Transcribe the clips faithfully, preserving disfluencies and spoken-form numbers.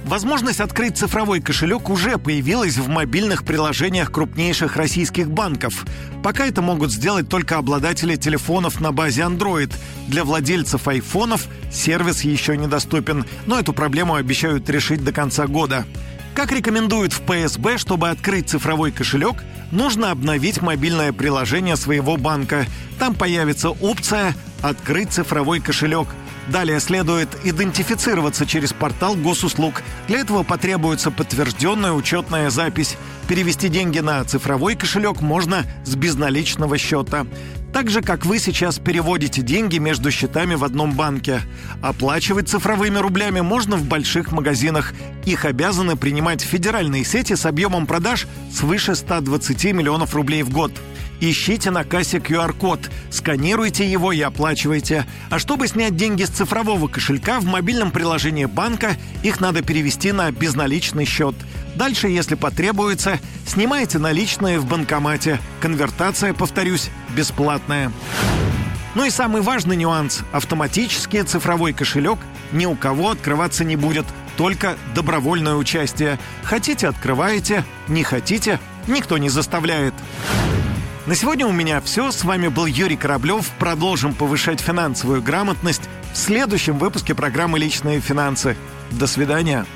Возможность открыть цифровой кошелек уже появилась в мобильных приложениях крупнейших российских банков. Пока это могут сделать только обладатели телефонов на базе Android. Для владельцев айфонов сервис еще недоступен, но эту проблему обещают решить до конца года. Как рекомендуют в пэ эс бэ, чтобы открыть цифровой кошелек, нужно обновить мобильное приложение своего банка. Там появится опция «Открыть цифровой кошелек». Далее следует идентифицироваться через портал госуслуг. Для этого потребуется подтвержденная учетная запись. Перевести деньги на цифровой кошелек можно с безналичного счета. Так же, как вы сейчас переводите деньги между счетами в одном банке. Оплачивать цифровыми рублями можно в больших магазинах. Их обязаны принимать федеральные сети с объемом продаж свыше ста двадцати миллионов рублей в год. Ищите на кассе ку ар код, сканируйте его и оплачивайте. А чтобы снять деньги с цифрового кошелька, в мобильном приложении банка их надо перевести на безналичный счет. Дальше, если потребуется, снимайте наличные в банкомате. Конвертация, повторюсь, бесплатная. Ну и самый важный нюанс – автоматически цифровой кошелек ни у кого открываться не будет, только добровольное участие. Хотите – открываете, не хотите – никто не заставляет. На сегодня у меня все. С вами был Юрий Кораблев. Продолжим повышать финансовую грамотность в следующем выпуске программы «Личные финансы». До свидания.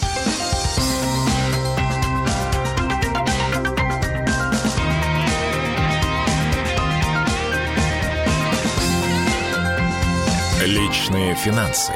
Личные финансы.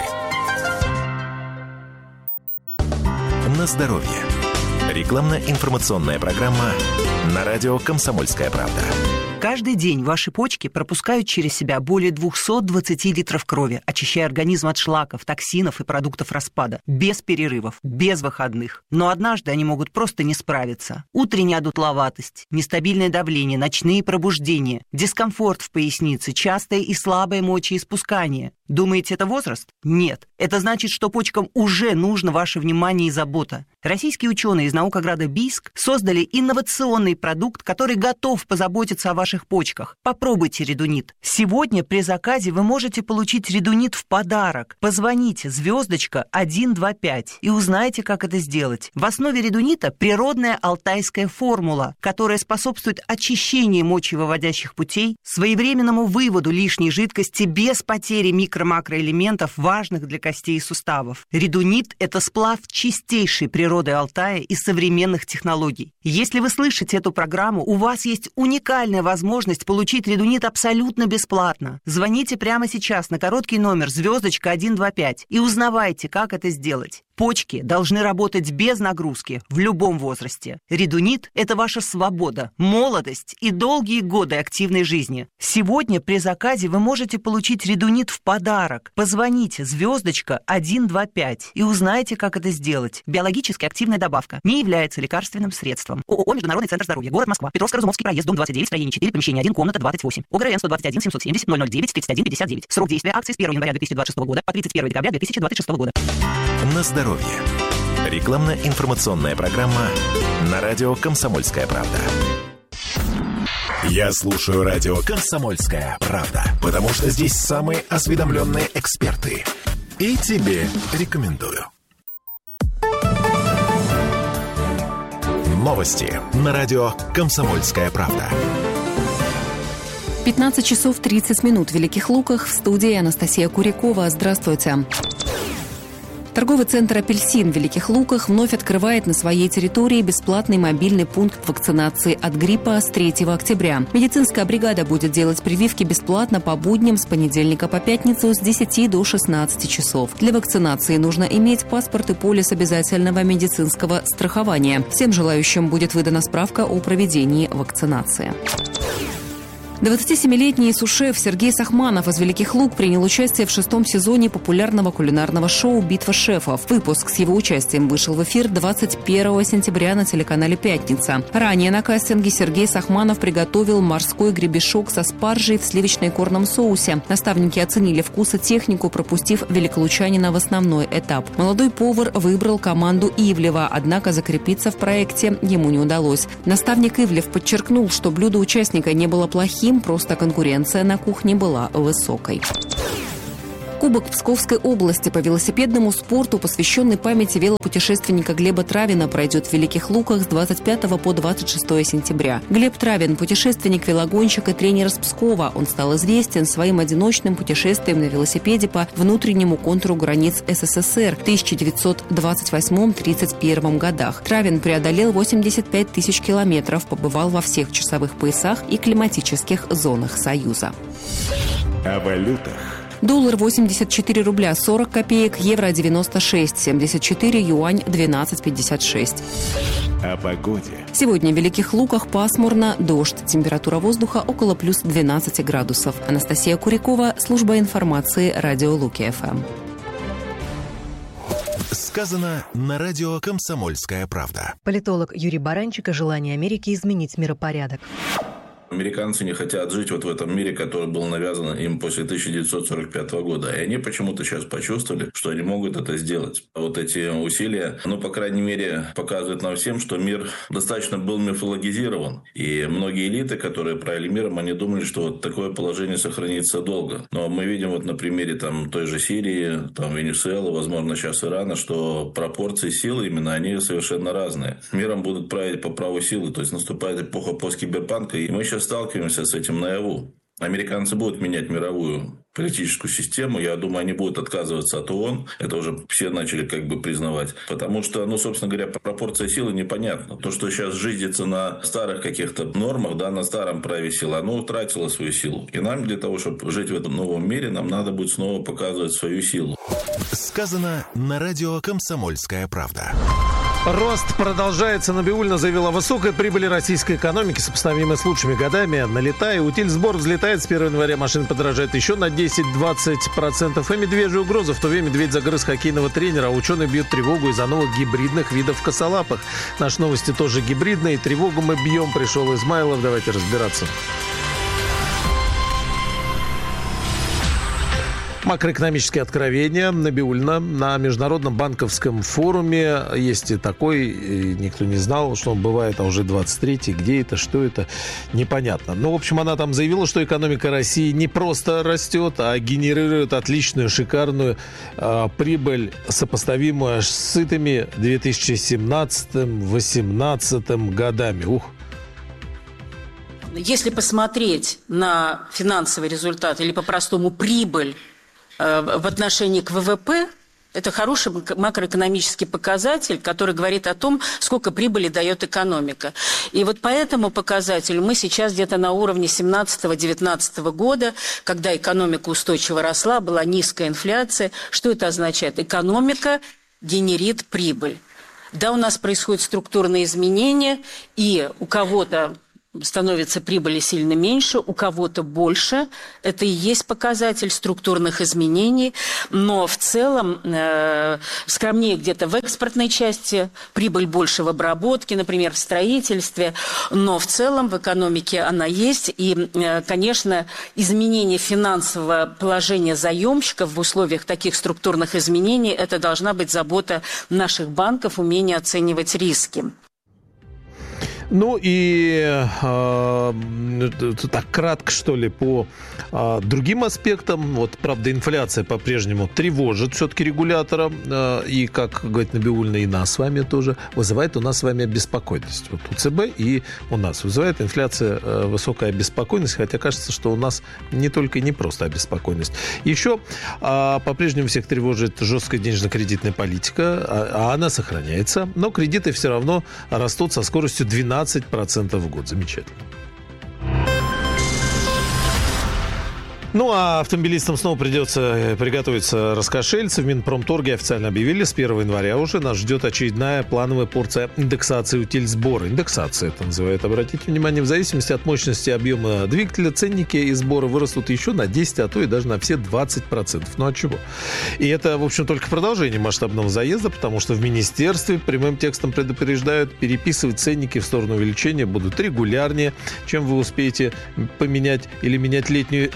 На здоровье. Рекламно-информационная программа на радио «Комсомольская правда». Каждый день ваши почки пропускают через себя более двухсот двадцати литров крови, очищая организм от шлаков, токсинов и продуктов распада. Без перерывов, без выходных. Но однажды они могут просто не справиться. Утренняя одутловатость, нестабильное давление, ночные пробуждения, дискомфорт в пояснице, частое и слабое мочеиспускание. Думаете, это возраст? Нет. Это значит, что почкам уже нужно ваше внимание и забота. Российские ученые из наукограда Бийск создали инновационный продукт, который готов позаботиться о ваших почках. Попробуйте редунит. Сегодня при заказе вы можете получить редунит в подарок. Позвоните звездочка один два пять и узнайте, как это сделать. В основе редунита природная алтайская формула, которая способствует очищению мочевыводящих путей, своевременному выводу лишней жидкости без потери микро-макроэлементов, важных для костей и суставов. Редунит – это сплав чистейшей природы Алтая и современных технологий. Если вы слышите эту программу, у вас есть уникальная возможность получить редунит абсолютно бесплатно. Звоните прямо сейчас на короткий номер звездочка один два пять и узнавайте, как это сделать. Почки должны работать без нагрузки в любом возрасте. Редунит – это ваша свобода, молодость и долгие годы активной жизни. Сегодня при заказе вы можете получить редунит в подарок. Позвоните звездочка один два пять и узнайте, как это сделать. Биологически активная добавка. Не является лекарственным средством. ООО «Международный центр здоровья», город Москва, Петровско-Разумовский проезд, дом двадцать девять, строение четыре, помещение один, комната двадцать восемь. ОГРН сто двадцать один семьсот семьдесят ноль ноль девять тридцать один пятьдесят девять. Срок действия акции с первого января две тысячи двадцать шестого года по тридцать первое декабря две тысячи двадцать шестого года. На здоровье. Рекламно-информационная программа на радио «Комсомольская правда». Я слушаю радио «Комсомольская правда», потому что здесь самые осведомленные эксперты. И тебе рекомендую. Новости на радио «Комсомольская правда». пятнадцать часов тридцать минут в Великих Луках. В студии Анастасия Курякова. Здравствуйте. Торговый центр «Апельсин» в Великих Луках вновь открывает на своей территории бесплатный мобильный пункт вакцинации от гриппа с третьего октября. Медицинская бригада будет делать прививки бесплатно по будням с понедельника по пятницу с десяти до шестнадцати часов. Для вакцинации нужно иметь паспорт и полис обязательного медицинского страхования. Всем желающим будет выдана справка о проведении вакцинации. двадцатисемилетний сушеф Сергей Сахманов из Великих Лук принял участие в шестом сезоне популярного кулинарного шоу «Битва шефов». Выпуск с его участием вышел в эфир двадцать первого сентября на телеканале «Пятница». Ранее на кастинге Сергей Сахманов приготовил морской гребешок со спаржей в сливочно-икорном соусе. Наставники оценили вкус и технику, пропустив великолучанина в основной этап. Молодой повар выбрал команду Ивлева, однако закрепиться в проекте ему не удалось. Наставник Ивлев подчеркнул, что блюдо участника не было плохим, просто конкуренция на кухне была высокой. Кубок Псковской области по велосипедному спорту, посвященный памяти велопутешественника Глеба Травина, пройдет в Великих Луках с двадцать пятого по двадцать шестое сентября. Глеб Травин – путешественник, велогонщик и тренер из Пскова. Он стал известен своим одиночным путешествием на велосипеде по внутреннему контуру границ СССР в тысяча девятьсот двадцать восьмом — тридцать первом годах. Травин преодолел восемьдесят пять тысяч километров, побывал во всех часовых поясах и климатических зонах Союза. О валютах. Доллар восемьдесят четыре рубля сорок копеек, евро девяносто шесть семьдесят четыре, юань двенадцать пятьдесят шесть. О погоде. Сегодня в Великих Луках пасмурно, дождь. Температура воздуха около плюс двенадцати градусов. Анастасия Курякова, служба информации, радио Луки-ФМ. Сказано на радио «Комсомольская правда». Политолог Юрий Баранчик о желании Америки изменить миропорядок. Американцы не хотят жить вот в этом мире, который был навязан им после тысяча девятьсот сорок пятого года. И они почему-то сейчас почувствовали, что они могут это сделать. Вот эти усилия, ну, по крайней мере, показывают нам всем, что мир достаточно был мифологизирован. И многие элиты, которые правили миром, они думали, что вот такое положение сохранится долго. Но мы видим вот на примере там, той же Сирии, там, Венесуэлы, возможно, сейчас Ирана, что пропорции силы именно, они совершенно разные. Миром будут править по праву силы. То есть наступает эпоха посткиберпанка, и мы сейчас сталкиваемся с этим наяву. Американцы будут менять мировую политическую систему. Я думаю, они будут отказываться от ООН. Это уже все начали как бы признавать. Потому что, ну, собственно говоря, пропорция силы непонятна. То, что сейчас жизнится на старых каких-то нормах, да, на старом праве силы, оно утратило свою силу. И нам для того, чтобы жить в этом новом мире, нам надо будет снова показывать свою силу. Сказано на радио «Комсомольская правда». Рост продолжается. Набиуллина заявила, высокой прибыли российской экономики, сопоставимой с лучшими годами. Налетая, утильсбор взлетает. С первого января машины подорожают еще на десять-двадцать процентов. И медвежья угроза. В то время медведь загрыз хоккейного тренера, а ученые бьют тревогу из-за новых гибридных видов косолапых. Наши новости тоже гибридные. Тревогу мы бьем. Пришел Измайлов. Давайте разбираться. Макроэкономические откровения. Набиуллина на Международном банковском форуме. Есть и такой, и никто не знал, что он бывает, а уже двадцать третий. Где это, что это, непонятно. Ну, в общем, она там заявила, что экономика России не просто растет, а генерирует отличную, шикарную э, прибыль, сопоставимую с сытыми две тысячи семнадцатым — две тысячи восемнадцатым годами. Ух! Если посмотреть на финансовый результат или по-простому прибыль в отношении к ВВП, это хороший макроэкономический показатель, который говорит о том, сколько прибыли дает экономика. И вот по этому показателю мы сейчас где-то на уровне семнадцатого-девятнадцатого года, когда экономика устойчиво росла, была низкая инфляция. Что это означает? Экономика генерит прибыль. Да, у нас происходят структурные изменения, и у кого-то становится прибыли сильно меньше, у кого-то больше. Это и есть показатель структурных изменений. Но в целом э, скромнее где-то в экспортной части, прибыль больше в обработке, например, в строительстве. Но в целом в экономике она есть. И, э, конечно, изменение финансового положения заемщиков в условиях таких структурных изменений – это должна быть забота наших банков, умение оценивать риски. Ну и э, так кратко, что ли, по э, другим аспектам. Вот, правда, инфляция по-прежнему тревожит все-таки регулятора. Э, и, как говорит Набиуллина, и нас с вами тоже, вызывает у нас с вами обеспокоенность. Вот у ЦБ и у нас вызывает инфляция э, высокая обеспокоенность, хотя кажется, что у нас не только и не просто обеспокоенность. Еще э, по-прежнему всех тревожит жесткая денежно-кредитная политика, а, а она сохраняется. Но кредиты все равно растут со скоростью двенадцать процентов в год. Замечательно. Ну, а автомобилистам снова придется приготовиться раскошелиться. В Минпромторге официально объявили, с первого января уже нас ждет очередная плановая порция индексации утильсбора. Индексация это называют. Обратите внимание, в зависимости от мощности объема двигателя, ценники и сборы вырастут еще на десять, а то и даже на все двадцать процентов. Ну, от чего? И это, в общем, только продолжение масштабного заезда, потому что в министерстве прямым текстом предупреждают, переписывать ценники в сторону увеличения будут регулярнее, чем вы успеете поменять или менять летнюю резину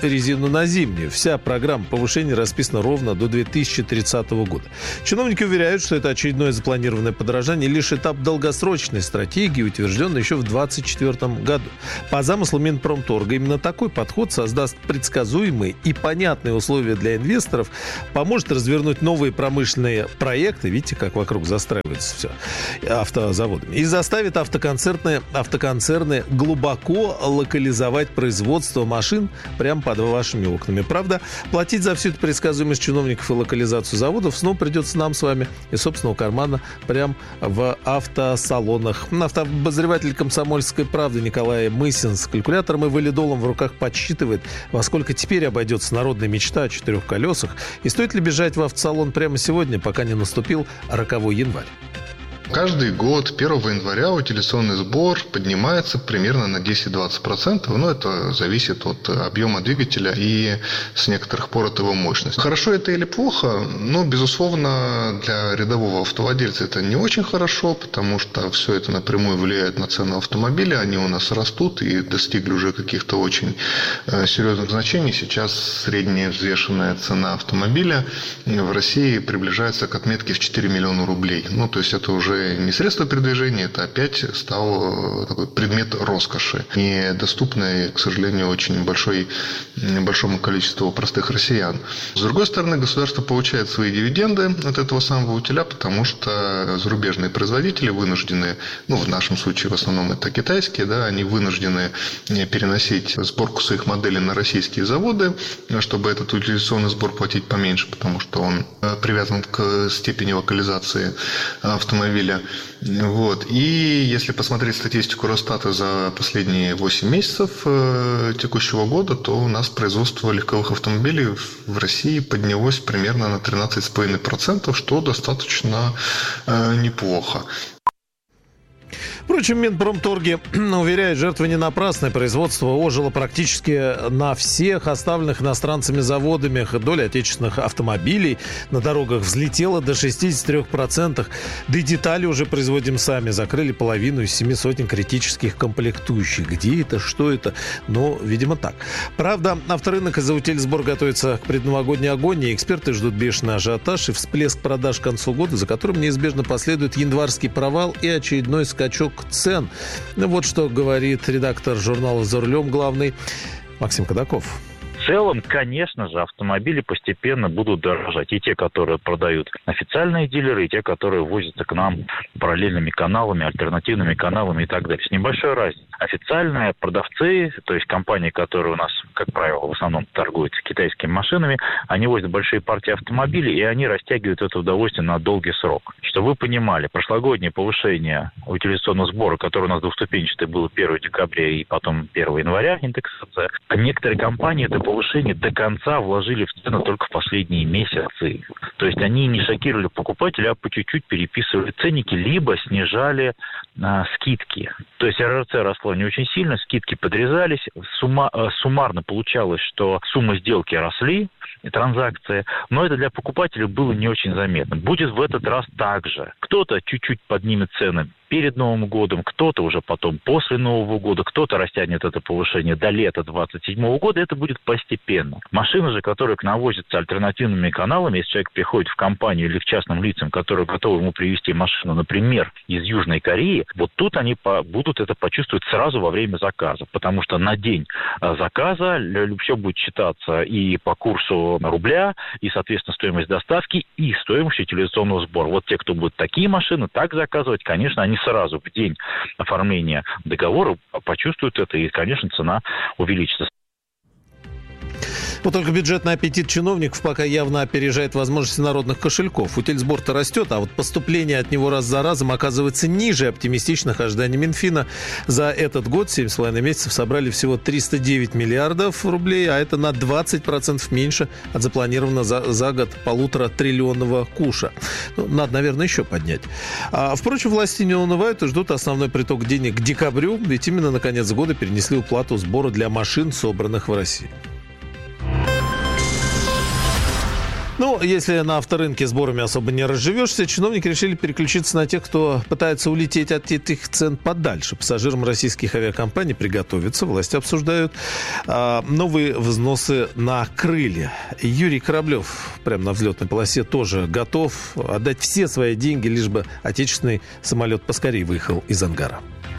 замену на зимнюю. Вся программа повышения расписана ровно до две тысячи тридцатого года. Чиновники уверяют, что это очередное запланированное подорожание, лишь этап долгосрочной стратегии, утвержденной еще в две тысячи двадцать четвёртом году. По замыслу Минпромторга именно такой подход создаст предсказуемые и понятные условия для инвесторов, поможет развернуть новые промышленные проекты, видите, как вокруг застраивается все автозаводами, и заставит автоконцерны, автоконцерны глубоко локализовать производство машин прямо под вашими окнами. Правда, платить за всю эту предсказуемость чиновников и локализацию заводов снова придется нам с вами из собственного кармана прямо в автосалонах. Автообозреватель «Комсомольской правды» Николай Мысин с калькулятором и валидолом в руках подсчитывает, во сколько теперь обойдется народная мечта о четырех колесах, и стоит ли бежать в автосалон прямо сегодня, пока не наступил роковой январь. Каждый год первого января утилизационный сбор поднимается примерно на десять-двадцать процентов, но это зависит от объема двигателя и с некоторых пор от его мощности. Хорошо это или плохо? Ну, безусловно, для рядового автовладельца это не очень хорошо, потому что все это напрямую влияет на цену автомобиля, они у нас растут и достигли уже каких-то очень серьезных значений. Сейчас средняя взвешенная цена автомобиля в России приближается к отметке в четыре миллиона рублей. Ну, то есть это уже не средство передвижения, это опять стал такой предмет роскоши, недоступный, к сожалению, очень большой, большому количеству простых россиян. С другой стороны, государство получает свои дивиденды от этого самого утиля, потому что зарубежные производители вынуждены, ну, в нашем случае в основном это китайские, да, они вынуждены переносить сборку своих моделей на российские заводы, чтобы этот утилизационный сбор платить поменьше, потому что он привязан к степени локализации автомобиля. Вот. И если посмотреть статистику Росстата за последние восемь месяцев текущего года, то у нас производство легковых автомобилей в России поднялось примерно на тринадцать целых пять десятых процента, что достаточно неплохо. Впрочем, Минпромторги уверяют, жертва не напрасная. Производство ожило практически на всех оставленных иностранцами заводами. Доля отечественных автомобилей на дорогах взлетела до шестьдесят три процента. Да и детали уже производим сами. Закрыли половину из семи сотен критических комплектующих. Где это, что это? Ну, видимо, так. Правда, авторынок из-за утильсбор готовится к предновогодней агонии. Эксперты ждут бешеный ажиотаж и всплеск продаж к концу года, за которым неизбежно последует январский провал и очередной скачок цен. Ну, вот что говорит редактор журнала «За рулем» главный Максим Кадаков. В целом, конечно же, автомобили постепенно будут дорожать. И те, которые продают официальные дилеры, и те, которые возятся к нам параллельными каналами, альтернативными каналами и так далее. С небольшой разницей. Официальные продавцы, то есть компании, которые у нас, как правило, в основном торгуют китайскими машинами, они возят большие партии автомобилей, и они растягивают это удовольствие на долгий срок. Чтобы вы понимали, прошлогоднее повышение утилизационного сбора, которое у нас двухступенчатое было первого декабря и потом первого января, индексация, некоторые компании это повышение до конца вложили в цену только в последние месяцы. То есть они не шокировали покупателя, а по чуть-чуть переписывали ценники, либо снижали а, скидки. То есть эр эр цэ росло не очень сильно, скидки подрезались, сумма, суммарно получалось, что суммы сделки росли, транзакции, но это для покупателя было не очень заметно. Будет в этот раз так же. Кто-то чуть-чуть поднимет цены перед Новым годом, кто-то уже потом после Нового года, кто-то растянет это повышение до лета двадцать седьмого года, это будет постепенно. Машины же, которые к нам возятся альтернативными каналами, если человек приходит в компанию или к частным лицам, которые готовы ему привезти машину, например, из Южной Кореи, вот тут они по- будут это почувствовать сразу во время заказа, потому что на день заказа все будет считаться и по курсу рубля, и, соответственно, стоимость доставки, и стоимость утилизационного сбора. Вот те, кто будут такие машины так заказывать, конечно, они сразу в день оформления договора почувствуют это, и, конечно, цена увеличится. Вот только бюджетный аппетит чиновников пока явно опережает возможности народных кошельков. Утильсбор-то растет, а вот поступление от него раз за разом оказывается ниже оптимистичных ожиданий Минфина. За этот год, семь с половиной месяцев, собрали всего триста девять миллиардов рублей, а это на двадцать процентов меньше от запланированного за, за год полутора триллионного куша. Ну, надо, наверное, еще поднять. А, впрочем, власти не унывают и ждут основной приток денег к декабрю, ведь именно на конец года перенесли уплату сбора для машин, собранных в России. Ну, если на авторынке сборами особо не разживешься, чиновники решили переключиться на тех, кто пытается улететь от этих цен подальше. Пассажирам российских авиакомпаний приготовиться. Власти обсуждают а, новые взносы на крылья. Юрий Кораблев прямо на взлетной полосе тоже готов отдать все свои деньги, лишь бы отечественный самолет поскорее выехал из ангара.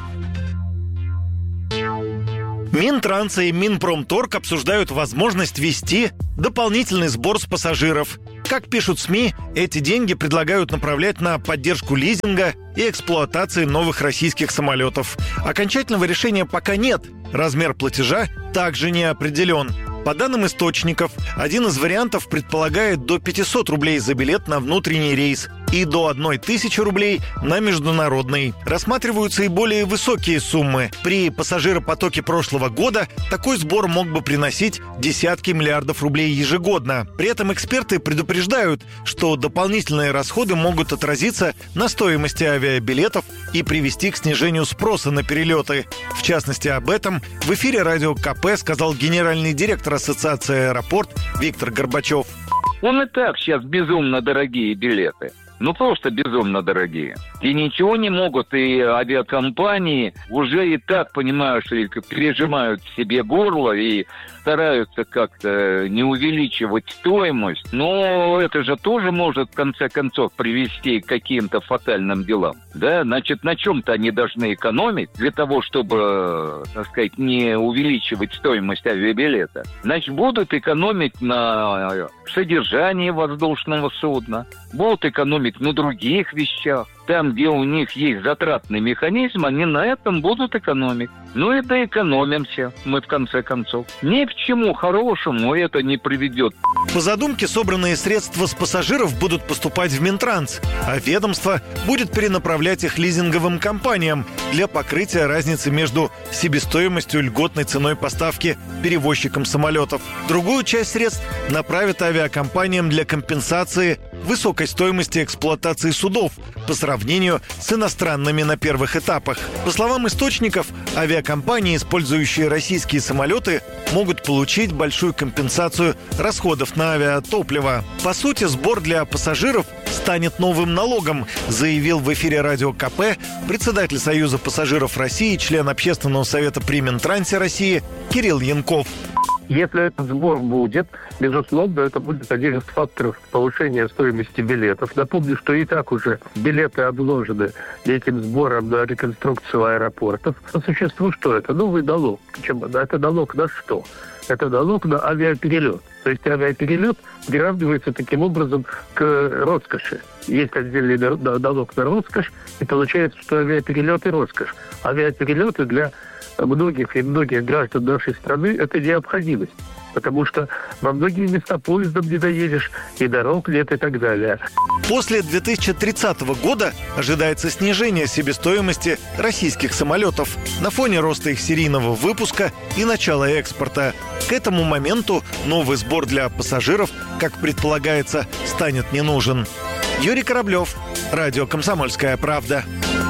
Минтранс и Минпромторг обсуждают возможность ввести дополнительный сбор с пассажиров. Как пишут СМИ, эти деньги предлагают направлять на поддержку лизинга и эксплуатации новых российских самолетов. Окончательного решения пока нет. Размер платежа также не определен. По данным источников, один из вариантов предполагает до пятьсот рублей за билет на внутренний рейс и до тысячи рублей на международный. Рассматриваются и более высокие суммы. При пассажиропотоке прошлого года такой сбор мог бы приносить десятки миллиардов рублей ежегодно. При этом эксперты предупреждают, что дополнительные расходы могут отразиться на стоимости авиабилетов и привести к снижению спроса на перелеты. В частности, об этом в эфире радио КП сказал генеральный директор Ассоциации «Аэропорт» Виктор Горбачев. Он и так сейчас безумно дорогие билеты. Ну, просто безумно дорогие. И ничего не могут, и авиакомпании уже и так, понимаю, что пережимают себе горло и стараются как-то не увеличивать стоимость. Но это же тоже может, в конце концов, привести к каким-то фатальным делам. Да, значит, на чем-то они должны экономить для того, чтобы, так сказать, не увеличивать стоимость авиабилета. Значит, будут экономить на содержании воздушного судна, будут экономить на других вещах. Там, где у них есть затратный механизм, они на этом будут экономить. Ну и доэкономимся мы, в конце концов. Ни к чему хорошему это не приведет. По задумке, собранные средства с пассажиров будут поступать в Минтранс, а ведомство будет перенаправлять их лизинговым компаниям для покрытия разницы между себестоимостью и льготной ценой поставки перевозчикам самолетов. Другую часть средств направят авиакомпаниям для компенсации высокой стоимости эксплуатации судов по сравнению с иностранными на первых этапах. По словам источников, авиакомпании, использующие российские самолеты, могут получить большую компенсацию расходов на авиатопливо. По сути, сбор для пассажиров станет новым налогом, заявил в эфире радио КП председатель Союза пассажиров России, член Общественного совета при Минтрансе России Кирилл Янков. Если этот сбор будет, безусловно, это будет один из факторов повышения стоимости билетов. Напомню, что и так уже билеты обложены этим сбором на реконструкцию аэропортов. По существу что это? Новый налог. Чем? Это налог на что? Это налог на авиаперелет. То есть авиаперелет приравнивается таким образом к роскоши. Есть отдельный налог на роскошь, и получается, что авиаперелеты – роскошь. Авиаперелеты для многих и многих граждан нашей страны – это необходимость. Потому что во многие места поездом не доедешь, и дорог нет, и так далее. После две тысячи тридцатого года ожидается снижение себестоимости российских самолетов на фоне роста их серийного выпуска и начала экспорта. К этому моменту новый сбор для пассажиров, как предполагается, станет не нужен. Юрий Кораблев, радио «Комсомольская правда».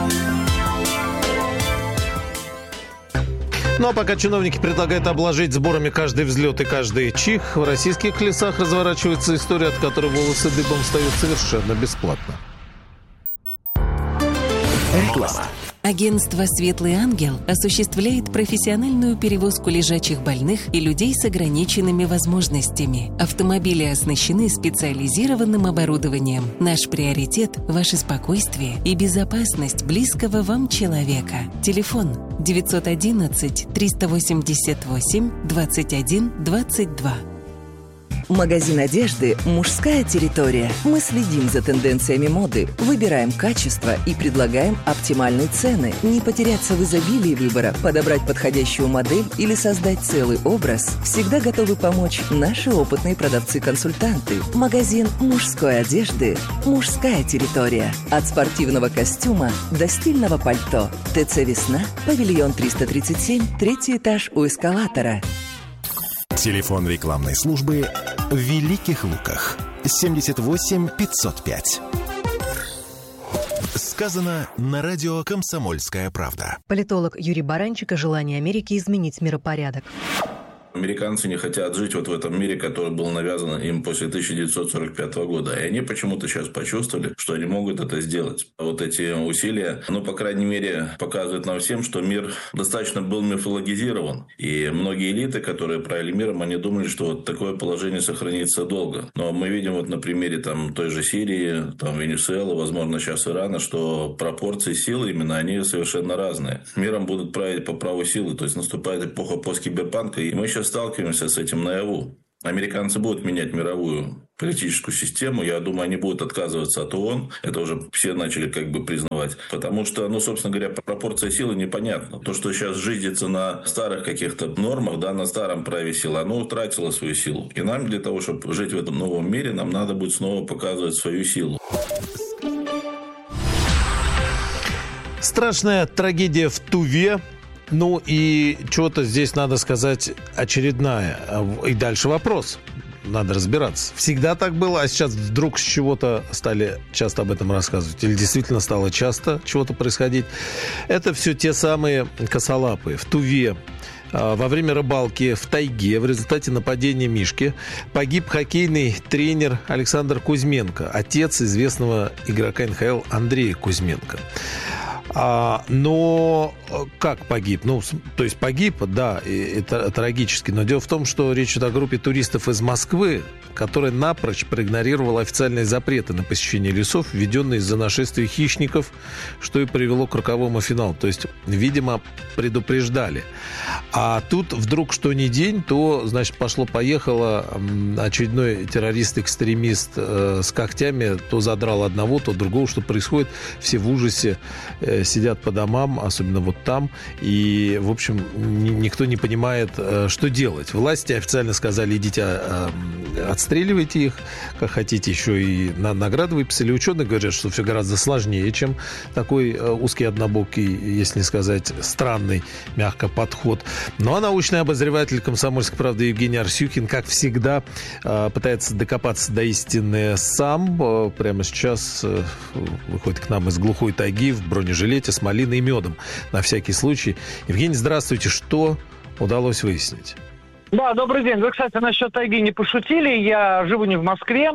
Ну а пока чиновники предлагают обложить сборами каждый взлет и каждый чих, в российских лесах разворачивается история, от которой волосы дыбом встают совершенно бесплатно. Реклама. Агентство «Светлый ангел» осуществляет профессиональную перевозку лежачих больных и людей с ограниченными возможностями. Автомобили оснащены специализированным оборудованием. Наш приоритет – ваше спокойствие и безопасность близкого вам человека. Телефон девятьсот одиннадцать триста восемьдесят восемь двадцать один двадцать два. Магазин одежды «Мужская территория». Мы следим за тенденциями моды, выбираем качество и предлагаем оптимальные цены. Не потеряться в изобилии выбора, подобрать подходящую модель или создать целый образ. Всегда готовы помочь наши опытные продавцы-консультанты. Магазин мужской одежды «Мужская территория». От спортивного костюма до стильного пальто. ТЦ «Весна», павильон триста тридцать семь, третий этаж у эскалатора. Телефон рекламной службы в Великих Луках. семьдесят восемь пятьсот пять. Сказано на радио «Комсомольская правда». Политолог Юрий Баранчик о желании Америки изменить миропорядок. Американцы не хотят жить вот в этом мире, который был навязан им после тысяча девятьсот сорок пятого года. И они почему-то сейчас почувствовали, что они могут это сделать. Вот эти усилия, ну, по крайней мере, показывают нам всем, что мир достаточно был мифологизирован. И многие элиты, которые правили миром, они думали, что вот такое положение сохранится долго. Но мы видим вот на примере там, той же Сирии, там, Венесуэлы, возможно, сейчас Ирана, что пропорции силы именно, они совершенно разные. Миром будут править по праву силы, то есть наступает эпоха посткиберпанка, и мы сейчас сталкиваемся с этим наяву. Американцы будут менять мировую политическую систему. Я думаю, они будут отказываться от ООН. Это уже все начали как бы признавать. Потому что, ну, собственно говоря, пропорция силы непонятна. То, что сейчас жизнится на старых каких-то нормах, да, на старом праве силы, оно утратило свою силу. И нам для того, чтобы жить в этом новом мире, нам надо будет снова показывать свою силу. Страшная трагедия в Туве. Ну и что-то здесь, надо сказать, очередная. И дальше вопрос. Надо разбираться. Всегда так было, а сейчас вдруг с чего-то стали часто об этом рассказывать? Или действительно стало часто чего-то происходить? Это все те самые косолапые. В Туве во время рыбалки в тайге в результате нападения мишки погиб хоккейный тренер Александр Кузьменко, отец известного игрока эн ха эл Андрея Кузьменко. А, но как погиб? Ну, то есть погиб, да, это трагически. Но дело в том, что речь идет о группе туристов из Москвы, которая напрочь проигнорировала официальные запреты на посещение лесов, введенные из-за нашествия хищников, что и привело к роковому финалу. То есть, видимо, предупреждали. А тут вдруг что ни день, то, значит, пошло-поехало, очередной террорист-экстремист э, с когтями то задрал одного, то другого. Что происходит? Все в ужасе э, сидят по домам, особенно вот там, и, в общем, н- никто не понимает, э, что делать. Власти официально сказали, идите, э, отстреливайте их, как хотите, еще и на награды выписали. Ученые говорят, что все гораздо сложнее, чем такой э, узкий, однобокий, если не сказать, странный, мягко подход. Ну, а научный обозреватель «Комсомольской правды» Евгений Арсюхин, как всегда, э, пытается докопаться до истины сам. Э, прямо сейчас э, выходит к нам из глухой тайги в бронежилете с малиной и медом. На всякий случай. Евгений, здравствуйте. Что удалось выяснить? Да, добрый день. Вы, кстати, насчет тайги не пошутили. Я живу не в Москве.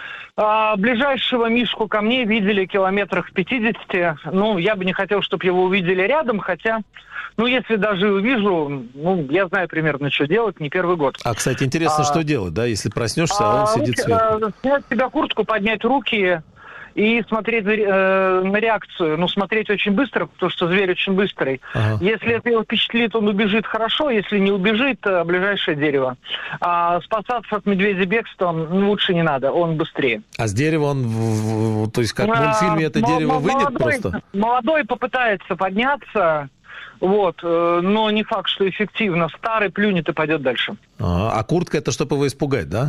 А, ближайшего мишку ко мне видели километрах в пятидесяти. Ну, я бы не хотел, чтобы его увидели рядом, хотя, ну, если даже увижу, ну, я знаю примерно, что делать, не первый год. А, кстати, интересно, а, что делать, да, если проснешься, а, а он сидит сверху? Снять с себя куртку, поднять руки и смотреть э, на реакцию. Ну, смотреть очень быстро, потому что зверь очень быстрый. Ага. Если это его впечатлит, он убежит хорошо. Если не убежит, ближайшее дерево. А спасаться от медведя бегством лучше не надо, он быстрее. А с дерева он, то есть как в мультфильме это а, дерево молодой, вынет просто? Молодой попытается подняться, вот, но не факт, что эффективно. Старый плюнет и пойдет дальше. А, а куртка это чтобы его испугать, да?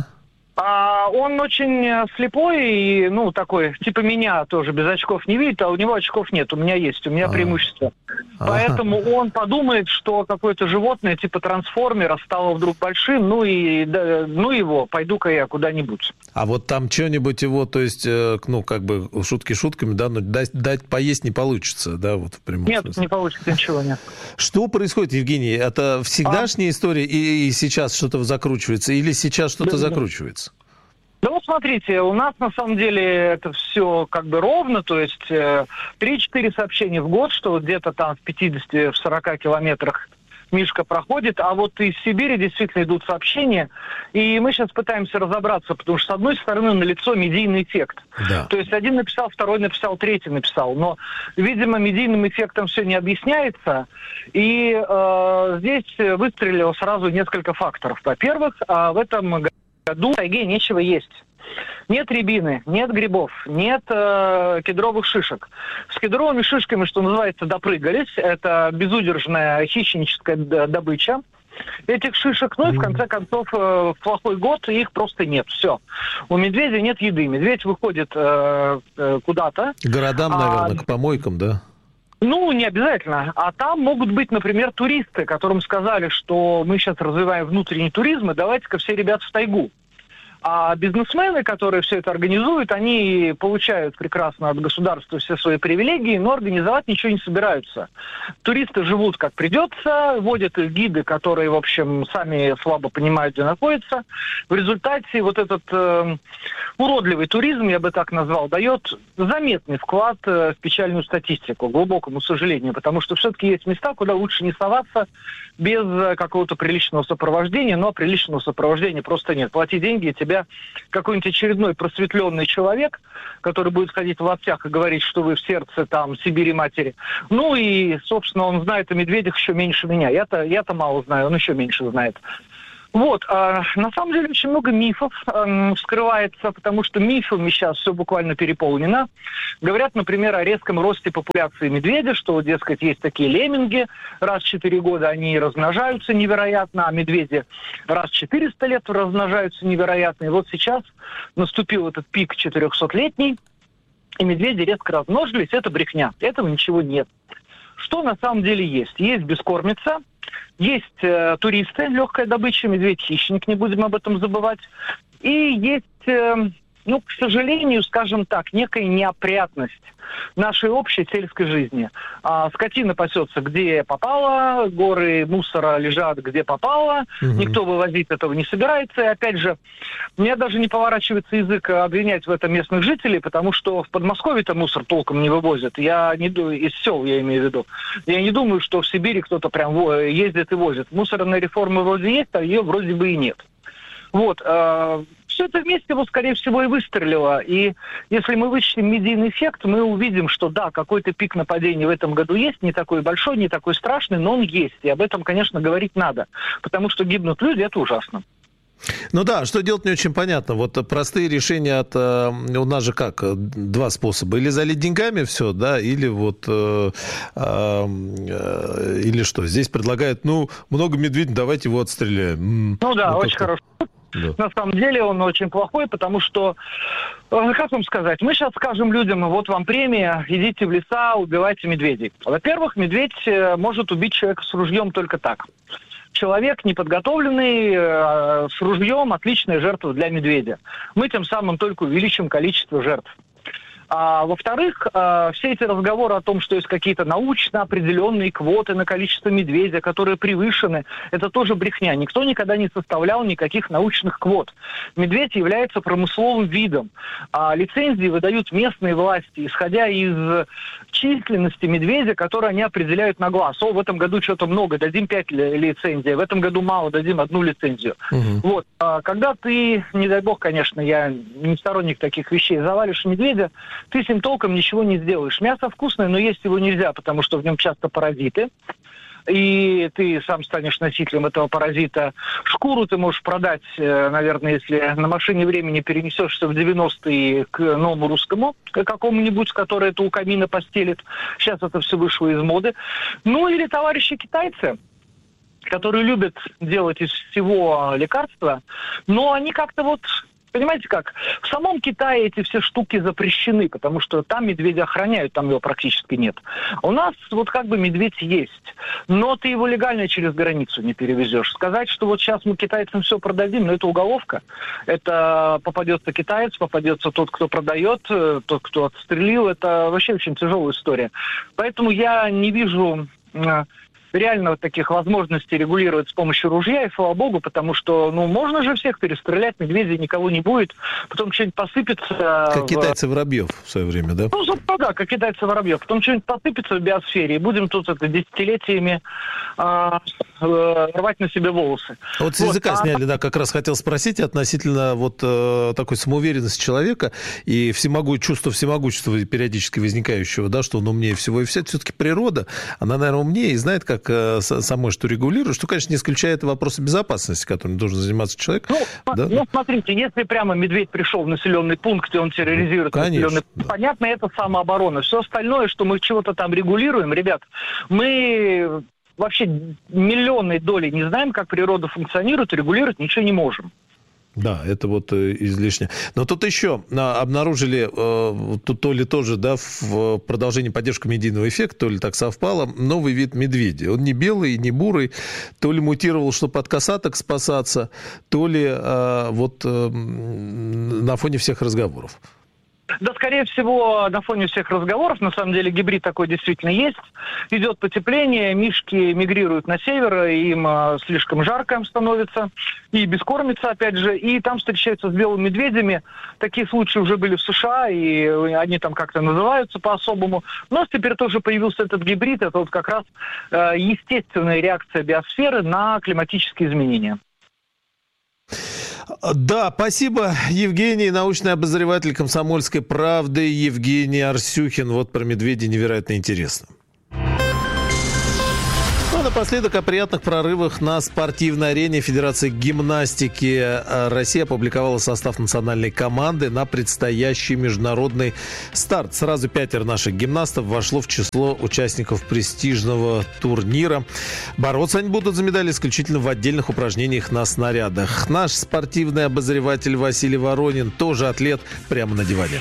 А он очень слепой и, ну, такой, типа меня тоже без очков не видит, а у него очков нет, у меня есть, у меня А-а-а. преимущество. Поэтому он подумает, что какое-то животное типа трансформера стало вдруг большим, ну и да, ну его, пойду-ка я куда-нибудь. А вот там что-нибудь его, то есть, ну, как бы шутки шутками, да, но дать, дать поесть не получится, да, вот в прямом нет, смысле. Не получится ничего, нет. Что происходит, Евгений? Это всегдашняя а? история и, и сейчас что-то закручивается, или сейчас что-то да, закручивается? Да вот смотрите, у нас на самом деле это все как бы ровно, то есть э, три-четыре сообщения в год, что вот где-то там в пятидесяти-сорока километрах мишка проходит, а вот из Сибири действительно идут сообщения, и мы сейчас пытаемся разобраться, потому что с одной стороны налицо медийный эффект. Да. То есть один написал, второй написал, третий написал, но, видимо, медийным эффектом все не объясняется, и э, здесь выстрелило сразу несколько факторов. Во-первых, э, в этом году году в тайге нечего есть. Нет рябины, нет грибов, нет э, кедровых шишек. С кедровыми шишками, что называется, допрыгались. Это безудержная хищническая добыча этих шишек. Ну и в конце концов, э, в плохой год их просто нет. Все. У медведя нет еды. Медведь выходит э, э, куда-то. К городам, наверное, а, к помойкам, да? Ну, не обязательно. А там могут быть, например, туристы, которым сказали, что мы сейчас развиваем внутренний туризм, и давайте-ка все ребята в тайгу. А бизнесмены, которые все это организуют, они получают прекрасно от государства все свои привилегии, но организовать ничего не собираются. Туристы живут как придется, водят их гиды, которые, в общем, сами слабо понимают, где находятся. В результате вот этот э, уродливый туризм, я бы так назвал, дает заметный вклад э, в печальную статистику, к глубокому сожалению, потому что все-таки есть места, куда лучше не соваться без э, какого-то приличного сопровождения, но приличного сопровождения просто нет. Плати деньги, тебя какой-нибудь очередной просветленный человек, который будет ходить в лаптях и говорить, что вы в сердце там Сибири матери. Ну и, собственно, он знает о медведях еще меньше меня. Я-то, я-то мало знаю, он еще меньше знает. Вот, э, на самом деле очень много мифов э, вскрывается, потому что мифами сейчас все буквально переполнено. Говорят, например, о резком росте популяции медведя, что, дескать, есть такие лемминги, раз в четыре года они размножаются невероятно, а медведи раз в четыреста лет размножаются невероятно. И вот сейчас наступил этот пик четырехсотлетний, и медведи резко размножились, это брехня, этого ничего нет. Что на самом деле есть? Есть бескормица, есть э, туристы, легкая добыча, медведь-хищник, не будем об этом забывать. И есть, э, ну, к сожалению, скажем так, некая неопрятность нашей общей сельской жизни. А, скотина пасется где попало, горы мусора лежат где попало, угу. Никто вывозить этого не собирается. И опять же, мне даже не поворачивается язык обвинять в этом местных жителей, потому что в Подмосковье-то мусор толком не вывозят. Я не думаю, из сел я имею в виду. Я не думаю, что в Сибири кто-то прям ездит и возит. Мусорная реформа вроде есть, а ее вроде бы и нет. Вот. Э, все это вместе, вот, скорее всего, и выстрелило. И если мы вычтем медийный эффект, мы увидим, что да, какой-то пик нападений в этом году есть, не такой большой, не такой страшный, но он есть. И об этом, конечно, говорить надо. Потому что гибнут люди, это ужасно. Ну да, что делать не очень понятно. Вот простые решения от... У нас же как? Два способа. Или залить деньгами все, да, или вот... Э, э, или что? Здесь предлагают, ну, много медведей, давайте его отстреляем. Ну да, ну, очень хорошо. Да. На самом деле он очень плохой, потому что, э, как вам сказать, мы сейчас скажем людям, вот вам премия, идите в леса, убивайте медведей. Во-первых, медведь может убить человека с ружьем только так. Человек неподготовленный, э, с ружьем, отличная жертва для медведя. Мы тем самым только увеличим количество жертв. А, во-вторых, э, все эти разговоры о том, что есть какие-то научно определенные квоты на количество медведя, которые превышены, это тоже брехня. Никто никогда не составлял никаких научных квот. Медведь является промысловым видом. А лицензии выдают местные власти, исходя из численности медведя, которую они определяют на глаз. О, в этом году что-то много, дадим пять лицензий, в этом году мало, дадим одну лицензию. Угу. Вот. А когда ты, не дай бог, конечно, я не сторонник таких вещей, завалишь медведя, ты с ним толком ничего не сделаешь. Мясо вкусное, но есть его нельзя, потому что в нем часто паразиты. И ты сам станешь носителем этого паразита. Шкуру ты можешь продать, наверное, если на машине времени перенесешься в девяностые к новому русскому, к какому-нибудь, который это у камина постелит. Сейчас это все вышло из моды. Ну или товарищи китайцы, которые любят делать из всего лекарства, но они как-то вот... Понимаете как? В самом Китае эти все штуки запрещены, потому что там медведя охраняют, там его практически нет. У нас вот как бы медведь есть, но ты его легально через границу не перевезешь. Сказать, что вот сейчас мы китайцам все продадим, но это уголовка. Это попадется китаец, попадется тот, кто продает, тот, кто отстрелил. Это вообще очень тяжелая история. Поэтому я не вижу... реально вот таких возможностей регулировать с помощью ружья, и слава богу, потому что, ну, можно же всех перестрелять, медведей никого не будет, потом что-нибудь посыпется... Как в... китайцы Воробьев в свое время, да? Ну, собственно, да, как китайцы Воробьев. Потом что-нибудь посыпется в биосфере, и будем тут это десятилетиями а, а, рвать на себе волосы. Вот с языка вот, сняли, а... да, как раз хотел спросить относительно вот э, такой самоуверенности человека и всемогу... чувства всемогущества периодически возникающего, да, что он умнее всего и вся. Все-таки природа, она, наверное, умнее и знает, как самой что регулирует, что, конечно, не исключает вопросы безопасности, которыми должен заниматься человек. Ну, да? ну, смотрите, если прямо медведь пришел в населенный пункт, и он терроризирует ну, населенный пункт, да. Понятно, это самооборона. Все остальное, что мы чего-то там регулируем, ребят, мы вообще миллионной долей не знаем, как природа функционирует, и регулировать ничего не можем. Да, это вот излишне. Но тут еще обнаружили, тут то ли тоже, да, в продолжении поддержки медийного эффекта, то ли так совпало, новый вид медведя. Он не белый, не бурый, то ли мутировал, чтобы от касаток спасаться, то ли вот на фоне всех разговоров. Да, скорее всего, на фоне всех разговоров, на самом деле, гибрид такой действительно есть. Идет потепление, мишки мигрируют на север, им а, слишком жарко становится, и бескормица, опять же, и там встречаются с белыми медведями. Такие случаи уже были в США, и они там как-то называются по-особому. Но теперь тоже появился этот гибрид, это вот как раз а, естественная реакция биосферы на климатические изменения. Да, спасибо, Евгений, научный обозреватель «Комсомольской правды» Евгений Арсюхин. Вот про медведей невероятно интересно. Ну, напоследок о приятных прорывах на спортивной арене. Федерация гимнастики России опубликовала состав национальной команды на предстоящий международный старт. Сразу пятеро наших гимнастов вошло в число участников престижного турнира. Бороться они будут за медали исключительно в отдельных упражнениях на снарядах. Наш спортивный обозреватель Василий Воронин, тоже атлет, прямо на диване.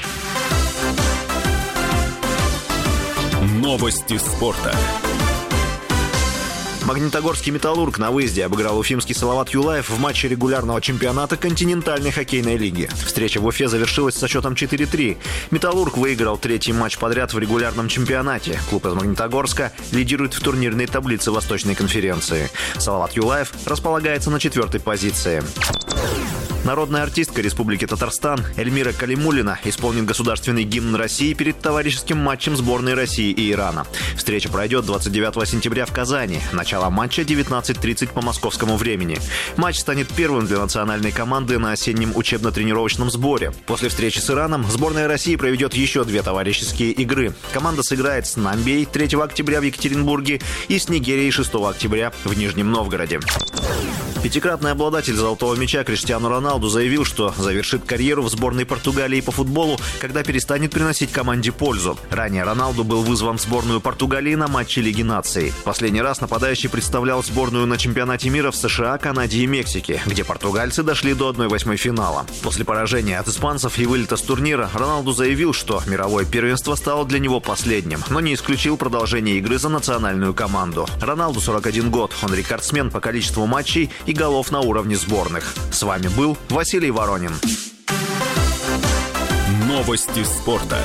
Новости спорта. Магнитогорский «Металлург» на выезде обыграл уфимский «Салават Юлаев» в матче регулярного чемпионата континентальной хоккейной лиги. Встреча в Уфе завершилась со счетом четыре три. «Металлург» выиграл третий матч подряд в регулярном чемпионате. Клуб из Магнитогорска лидирует в турнирной таблице Восточной конференции. «Салават Юлаев» располагается на четвертой позиции. Народная артистка Республики Татарстан Эльмира Калимуллина исполнит государственный гимн России перед товарищеским матчем сборной России и Ирана. Встреча пройдет двадцать девятого сентября в Казани. Начало матча девятнадцать тридцать по московскому времени. Матч станет первым для национальной команды на осеннем учебно-тренировочном сборе. После встречи с Ираном сборная России проведет еще две товарищеские игры. Команда сыграет с Намибией третьего октября в Екатеринбурге и с Нигерией шестого октября в Нижнем Новгороде. Пятикратный обладатель золотого мяча Криштиану Роналду заявил, что завершит карьеру в сборной Португалии по футболу, когда перестанет приносить команде пользу. Ранее Роналду был вызван в сборную Португалии на матче Лиги наций. Последний раз нападающий представлял сборную на чемпионате мира в США, Канаде и Мексике, где португальцы дошли до одной восьмой финала. После поражения от испанцев и вылета с турнира Роналду заявил, что мировое первенство стало для него последним, но не исключил продолжение игры за национальную команду. Роналду сорок один год, он рекордсмен по количеству матчей и голов на уровне сборных. С вами был Василий Воронин. Новости спорта.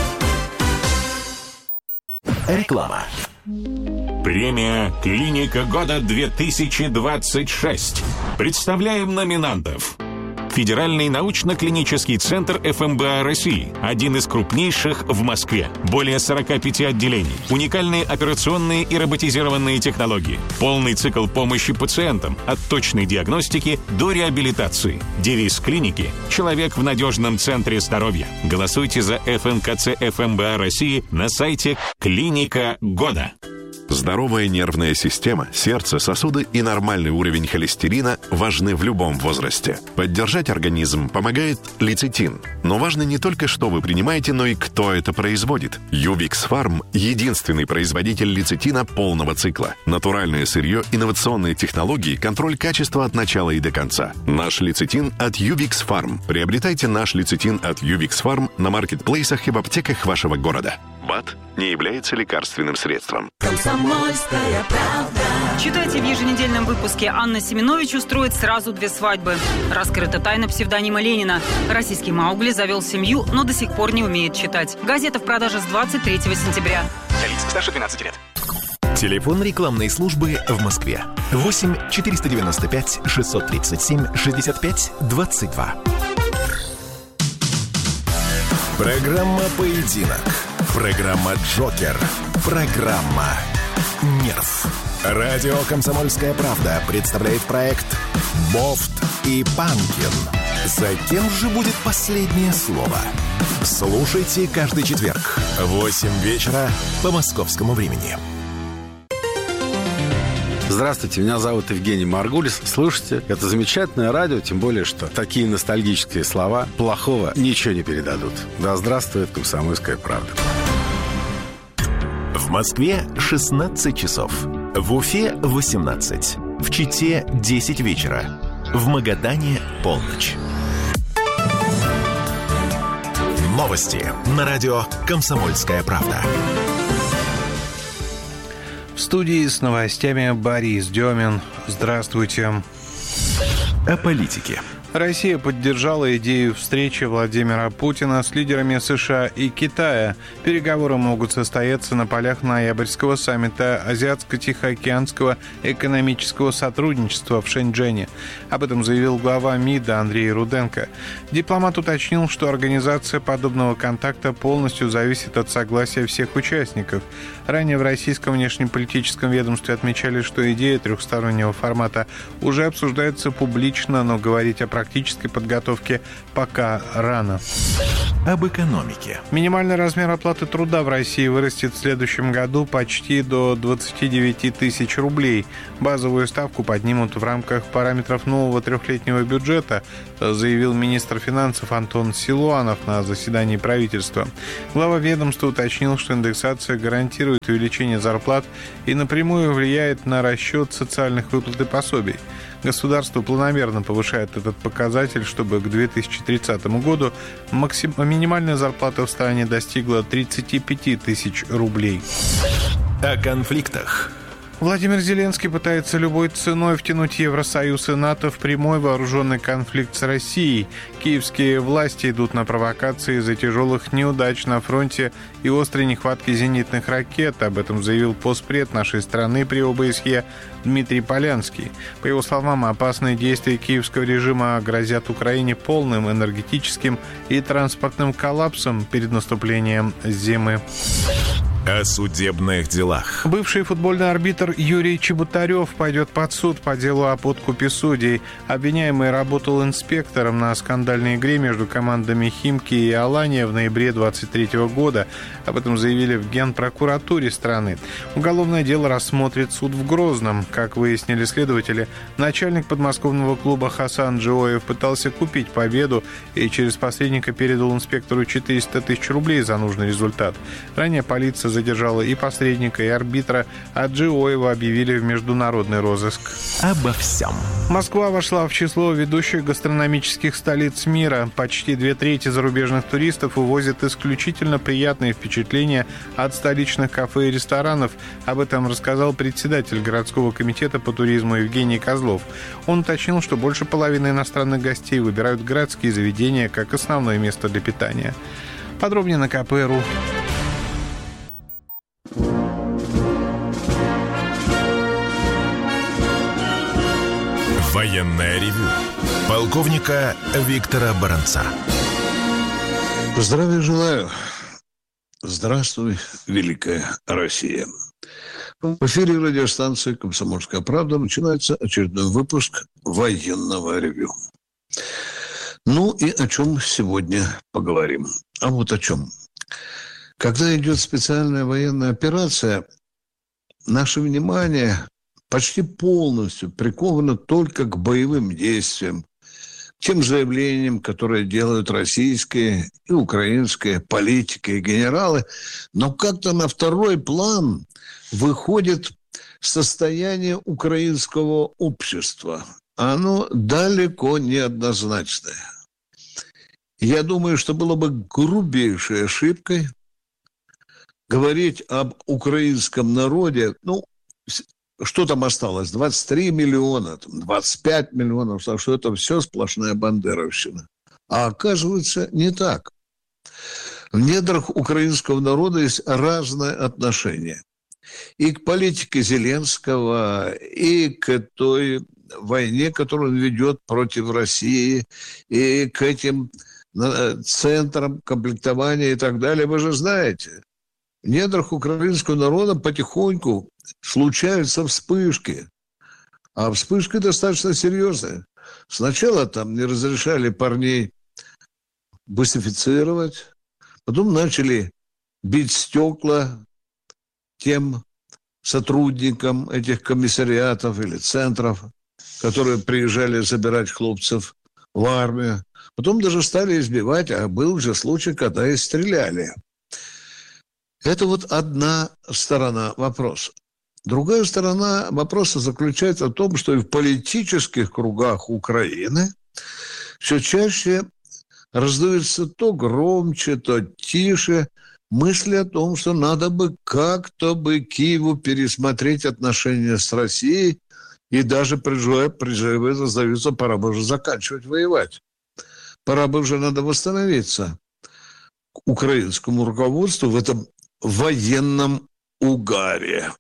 Реклама. Премия «Клиника года две тысячи двадцать шесть». Представляем номинантов. Федеральный научно-клинический центр эф эм бэ а России. Один из крупнейших в Москве. Более сорока пяти отделений. Уникальные операционные и роботизированные технологии. Полный цикл помощи пациентам. От точной диагностики до реабилитации. Девиз клиники «Человек в надежном центре здоровья». Голосуйте за эф эн ка цэ эф эм бэ а России на сайте «Клиника года». Здоровая нервная система, сердце, сосуды и нормальный уровень холестерина важны в любом возрасте. Поддержать организм помогает лецитин. Но важно не только, что вы принимаете, но и кто это производит. Ювикс Фарм – единственный производитель лецитина полного цикла. Натуральное сырье, инновационные технологии, контроль качества от начала и до конца. Наш лецитин от Ювикс Фарм. Приобретайте наш лецитин от Ювикс Фарм на маркетплейсах и в аптеках вашего города. БАД не является лекарственным средством. Комсомольская правда. Читайте в еженедельном выпуске. Анна Семенович устроит сразу две свадьбы. Раскрыта тайна псевдонима Ленина. Российский Маугли завел семью, но до сих пор не умеет читать. Газета в продаже с двадцать третьего сентября. Для лиц старше двенадцати лет. Телефон рекламной службы в Москве. восемь четыреста девяносто пять шестьсот тридцать семь шестьдесят пять двадцать два. Программа «Поединок». Программа «Джокер». Программа «Нерв». Радио «Комсомольская правда» представляет проект «Бофт и Панкин». За кем же будет последнее слово? Слушайте каждый четверг в восемь вечера по московскому времени. Здравствуйте, меня зовут Евгений Маргулис. Слушайте, это замечательное радио, тем более, что такие ностальгические слова плохого ничего не передадут. Да здравствует «Комсомольская правда». В Москве шестнадцать часов. В Уфе восемнадцать. В Чите десять вечера. В Магадане полночь. Новости на радио «Комсомольская правда». В студии с новостями Борис Демин. Здравствуйте. О политике. Россия поддержала идею встречи Владимира Путина с лидерами США и Китая. Переговоры могут состояться на полях ноябрьского саммита Азиатско-Тихоокеанского экономического сотрудничества в Шэньчжэне. Об этом заявил глава МИДа Андрей Руденко. Дипломат уточнил, что организация подобного контакта полностью зависит от согласия всех участников. Ранее в российском внешнеполитическом ведомстве отмечали, что идея трехстороннего формата уже обсуждается публично, но говорить о практической подготовке пока рано. Об экономике. Минимальный размер оплаты труда в России вырастет в следующем году почти до двадцати девяти тысяч рублей. Базовую ставку поднимут в рамках параметров нового трехлетнего бюджета, заявил министр финансов Антон Силуанов на заседании правительства. Глава ведомства уточнил, что индексация гарантирует увеличение зарплат и напрямую влияет на расчет социальных выплат и пособий. Государство планомерно повышает этот показатель, чтобы к две тысячи тридцатому году максим... минимальная зарплата в стране достигла тридцати пяти тысяч рублей. О конфликтах. Владимир Зеленский пытается любой ценой втянуть Евросоюз и НАТО в прямой вооруженный конфликт с Россией. Киевские власти идут на провокации из-за тяжелых неудач на фронте и острой нехватки зенитных ракет. Об этом заявил постпред нашей страны при ОБСЕ Дмитрий Полянский. По его словам, опасные действия киевского режима грозят Украине полным энергетическим и транспортным коллапсом перед наступлением зимы. О судебных делах. Бывший футбольный арбитр Юрий Чеботарев пойдет под суд по делу о подкупе судей. Обвиняемый работал инспектором на скандальной игре между командами «Химки» и «Алания» в ноябре двадцать третьего года. Об этом заявили в Генпрокуратуре страны. Уголовное дело рассмотрит суд в Грозном. Как выяснили следователи, начальник подмосковного клуба Хасан Джиоев пытался купить победу и через посредника передал инспектору четыреста тысяч рублей за нужный результат. Ранее полиция задержала и посредника, и арбитра, а Джиоева объявили в международный розыск. Обо всем. Москва вошла в число ведущих гастрономических столиц мира. Почти две трети зарубежных туристов увозят исключительно приятные впечатления от столичных кафе и ресторанов. Об этом рассказал председатель городского комитета по туризму Евгений Козлов. Он уточнил, что больше половины иностранных гостей выбирают городские заведения как основное место для питания. Подробнее на ка пэ точка ру. Военное ревю полковника Виктора Баранца. Здравия желаю. Здравствуй, великая Россия. В эфире радиостанции «Комсомольская правда» начинается очередной выпуск военного ревю. Ну и о чем сегодня поговорим? А вот о чем. Когда идет специальная военная операция, наше внимание почти полностью приковано только к боевым действиям, к тем заявлениям, которые делают российские и украинские политики и генералы, но как-то на второй план выходит состояние украинского общества. Оно далеко не однозначное. Я думаю, что было бы грубейшей ошибкой говорить об украинском народе, ну, что там осталось? двадцать три миллиона, двадцать пять миллионов, что это все сплошная бандеровщина. А оказывается, не так. В недрах украинского народа есть разное отношение. И к политике Зеленского, и к той войне, которую он ведет против России, и к этим центрам комплектования и так далее. Вы же знаете, в недрах украинского народа потихоньку случаются вспышки. А вспышка достаточно серьезная. Сначала там не разрешали парней бусифицировать, потом начали бить стекла тем сотрудникам этих комиссариатов или центров, которые приезжали забирать хлопцев в армию. Потом даже стали избивать, а был же случай, когда и стреляли. Это вот одна сторона вопроса. Другая сторона вопроса заключается в том, что и в политических кругах Украины все чаще раздаются то громче, то тише мысли о том, что надо бы как-то бы Киеву пересмотреть отношения с Россией, и даже призывы, призывы раздаются, пора бы уже заканчивать воевать. Пора бы уже надо восстановиться украинскому руководству в этом военном угаре.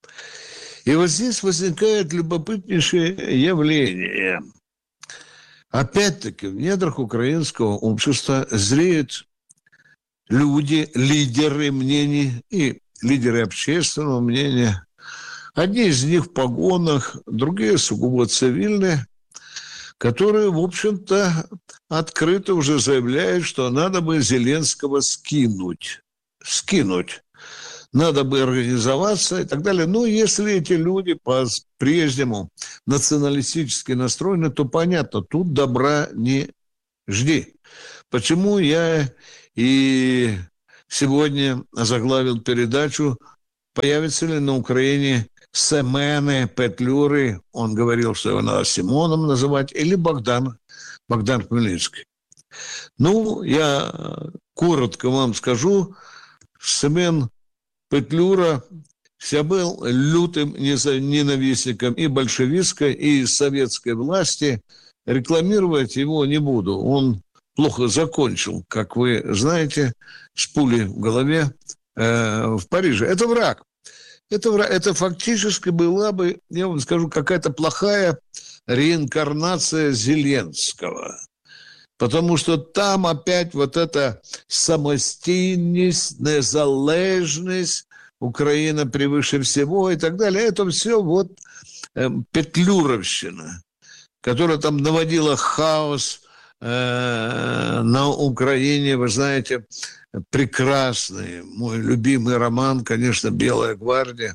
И вот здесь возникает любопытнейшее явление. Опять-таки, в недрах украинского общества зреют люди, лидеры мнений и лидеры общественного мнения. Одни из них в погонах, другие сугубо цивильные, которые, в общем-то, открыто уже заявляют, что надо бы Зеленского скинуть. Скинуть. Надо бы организоваться и так далее. Но если эти люди по-прежнему националистически настроены, то понятно, тут добра не жди. Почему я и сегодня озаглавил передачу «Появятся ли на Украине Семены, Петлюры?» Он говорил, что его надо Симоном называть, или Богдан, Богдан Хмельницкий. Ну, я коротко вам скажу, Семен Петлюра вся был лютым ненавистником и большевистской, и советской власти. Рекламировать его не буду. Он плохо закончил, как вы знаете, с пулей в голове э, в Париже. Это враг. Это, враг. Это фактически была бы, я вам скажу, какая-то плохая реинкарнация Зеленского. Потому что там опять вот эта самостійність, незалежность, Украина превыше всего и так далее. Это все вот э, петлюровщина, которая там наводила хаос э, на Украине. Вы знаете, прекрасный, мой любимый роман, конечно, «Белая гвардия»,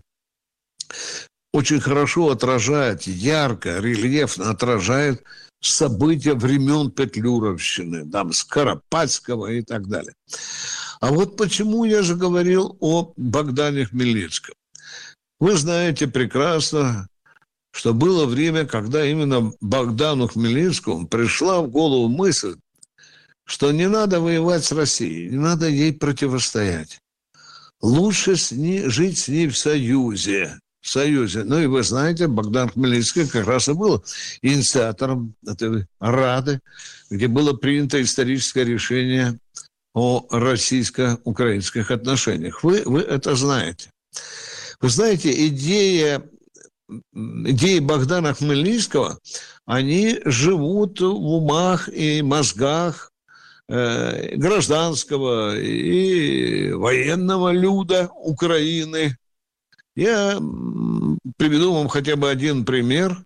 очень хорошо отражает, ярко, рельефно отражает события времен петлюровщины, там, Скоропадского и так далее. А вот почему я же говорил о Богдане Хмельницком. Вы знаете прекрасно, что было время, когда именно Богдану Хмельницкому пришла в голову мысль, что не надо воевать с Россией, не надо ей противостоять. Лучше с ней, жить с ней в союзе. В союзе. Ну и вы знаете, Богдан Хмельницкий как раз и был инициатором этой Рады, где было принято историческое решение о российско-украинских отношениях. Вы, вы это знаете. Вы знаете, идея, идеи Богдана Хмельницкого, они живут в умах и мозгах э, гражданского и военного люда Украины. Я приведу вам хотя бы один пример,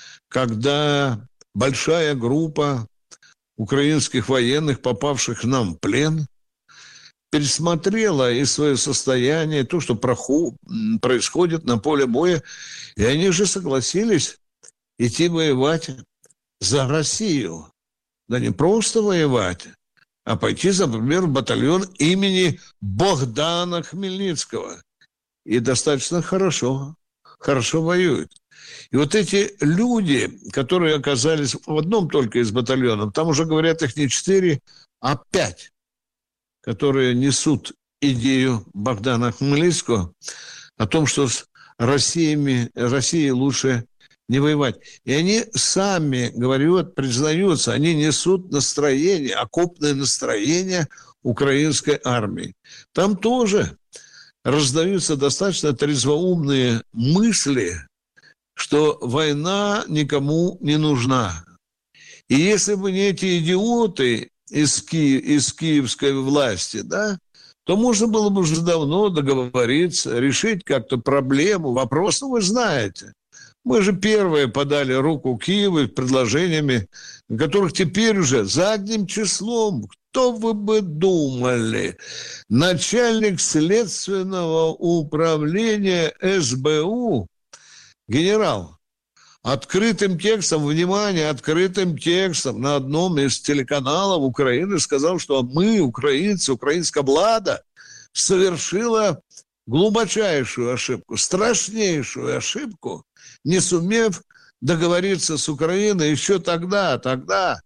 когда большая группа украинских военных, попавших к нам в плен, пересмотрела и свое состояние, то, что происходит на поле боя, и они же согласились идти воевать за Россию. Да не просто воевать, а пойти, например, в батальон имени Богдана Хмельницкого. И достаточно хорошо, хорошо воюют. И вот эти люди, которые оказались в одном только из батальонов, там уже, говорят, их не четыре, а пять, которые несут идею Богдана Хмельницкого о том, что с Россиями, Россией лучше не воевать. И они сами, говорят, признаются, они несут настроение, окопное настроение украинской армии. Там тоже раздаются достаточно трезвоумные мысли, что война никому не нужна. И если бы не эти идиоты из, Ки... из киевской власти, да, то можно было бы уже давно договориться, решить как-то проблему, вопрос, ну, вы знаете. Мы же первые подали руку Киеву с предложениями, которых теперь уже задним числом, кто вы бы думали, начальник следственного управления эс бэ у, генерал, открытым текстом, внимание, открытым текстом на одном из телеканалов Украины сказал, что мы, украинцы, украинская влада, совершила глубочайшую ошибку, страшнейшую ошибку, не сумев договориться с Украиной еще тогда, тогда,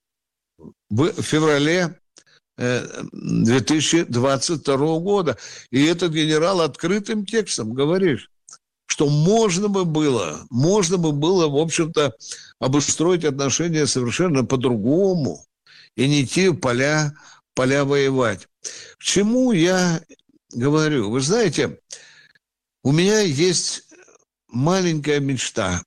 в феврале две тысячи двадцать второго года. И этот генерал открытым текстом говорит, что можно бы было, можно бы было, в общем-то, обустроить отношения совершенно по-другому и не идти в поля, поля воевать. К чему я говорю? Вы знаете, у меня есть маленькая мечта.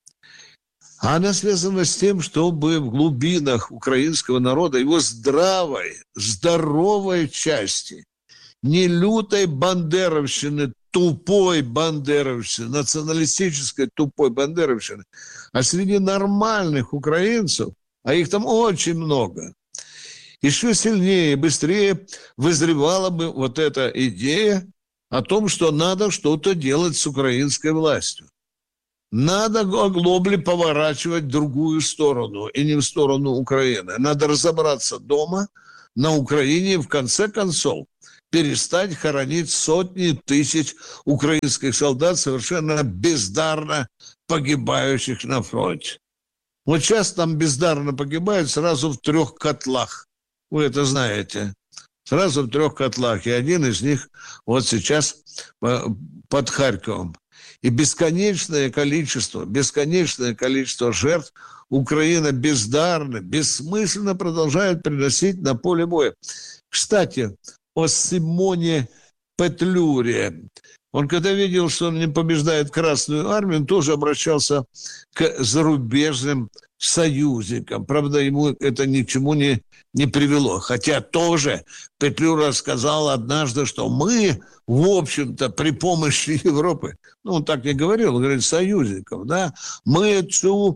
Она связана с тем, чтобы в глубинах украинского народа, его здравой, здоровой части, не лютой бандеровщины, тупой бандеровщины, националистической тупой бандеровщины, а среди нормальных украинцев, а их там очень много, еще сильнее, быстрее вызревала бы вот эта идея о том, что надо что-то делать с украинской властью. Надо оглобли поворачивать в другую сторону, и не в сторону Украины. Надо разобраться дома, на Украине, и в конце концов перестать хоронить сотни тысяч украинских солдат, совершенно бездарно погибающих на фронте. Вот сейчас там бездарно погибают сразу в трех котлах. Вы это знаете. Сразу в трех котлах. И один из них вот сейчас под Харьковом. И бесконечное количество, бесконечное количество жертв Украина бездарно, бессмысленно продолжает приносить на поле боя. Кстати, о Симоне Петлюре. Он, когда видел, что он не побеждает Красную Армию, он тоже обращался к зарубежным союзникам. Правда, ему это ни к чему не, не привело. Хотя тоже Петлюра сказал однажды, что мы, в общем-то, при помощи Европы, ну, он так не говорил, он говорит, союзников, да, мы цю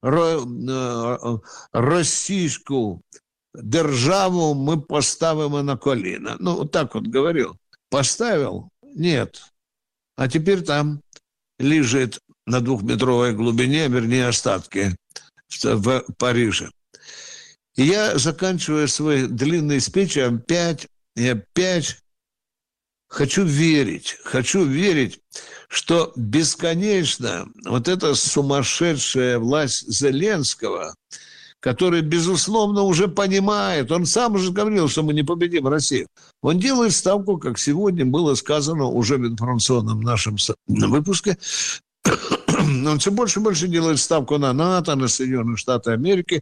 российскую державу мы поставим на колено. Ну, вот так вот говорил. Поставил? Нет. А теперь там лежит на двухметровой глубине, вернее, остатки в Париже. И я заканчиваю свой длинный спич, опять и опять хочу верить, хочу верить, что бесконечно вот эта сумасшедшая власть Зеленского, который, безусловно, уже понимает, он сам уже говорил, что мы не победим Россию. Он делает ставку, как сегодня было сказано уже в информационном нашем выпуске, он все больше и больше делает ставку на НАТО, на Соединенные Штаты Америки,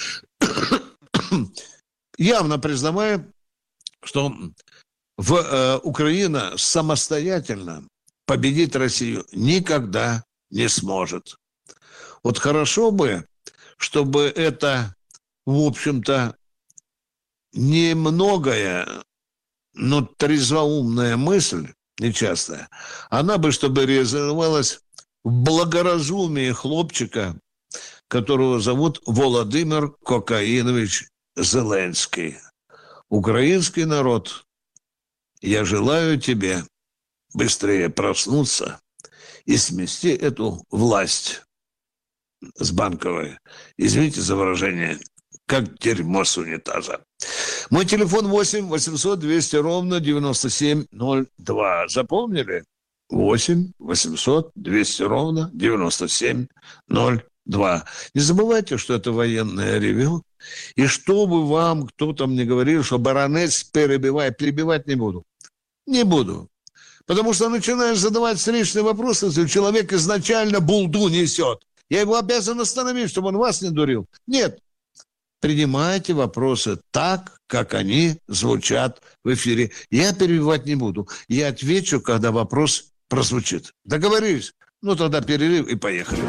явно признавая, что в, э, Украина самостоятельно победить Россию никогда не сможет. Вот хорошо бы, чтобы это, в общем-то, немногое, но трезвоумная мысль, нечастая, она бы, чтобы реализовалась в благоразумии хлопчика, которого зовут Володимир Кокаинович Зеленский. Украинский народ, я желаю тебе быстрее проснуться и смести эту власть с Банковой. Извините за выражение, как дерьмо с унитаза. Мой телефон восемь восемьсот двести ровно девяносто семь ноль два. Запомнили? восемь восемьсот двести ровно девяносто семь ноль два. Не забывайте, что это военное ревю. И чтобы вам кто-то мне говорил, что баронец перебивает, перебивать не буду. Не буду. Потому что начинаешь задавать встречные вопросы, если человек изначально булду несет. Я его обязан остановить, чтобы он вас не дурил. Нет. Принимайте вопросы так, как они звучат в эфире. Я перебивать не буду. Я отвечу, когда вопрос прозвучит. Договорились? Ну, тогда перерыв и поехали.